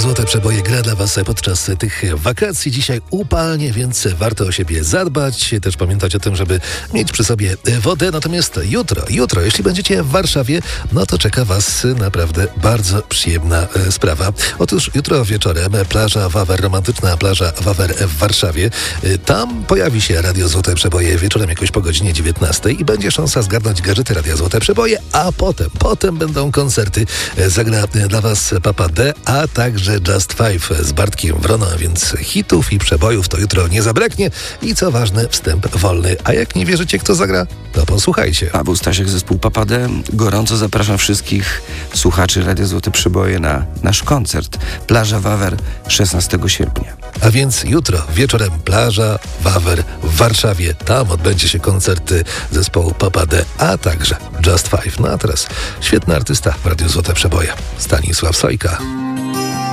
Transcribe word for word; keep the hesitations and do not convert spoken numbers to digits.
Złote Przeboje gra dla Was podczas tych wakacji. Dzisiaj upalnie, więc warto o siebie zadbać. Też pamiętać o tym, żeby mieć przy sobie wodę. Natomiast jutro, jutro, jeśli będziecie w Warszawie, no to czeka Was naprawdę bardzo przyjemna sprawa. Otóż jutro wieczorem plaża Wawer, romantyczna plaża Wawer w Warszawie. Tam pojawi się Radio Złote Przeboje wieczorem jakoś po godzinie dziewiętnastej i będzie szansa zgarnąć gadżety Radia Złote Przeboje, a potem, potem będą koncerty. Zagra dla Was Papa D, a także Just Five z Bartkiem Wroną, więc hitów i przebojów to jutro nie zabraknie i co ważne, wstęp wolny. A jak nie wierzycie, kto zagra, to posłuchajcie. Paweł Stasiek, zespół Papa D. Gorąco zapraszam wszystkich słuchaczy Radia Złote Przeboje na nasz koncert Plaża Wawer szesnastego sierpnia. A więc jutro wieczorem plaża Wawer w Warszawie. Tam odbędzie się koncert zespołu Papa D, a także Just Five. No a teraz świetny artysta w Radiu Złote Przeboje, Stanisław Sojka.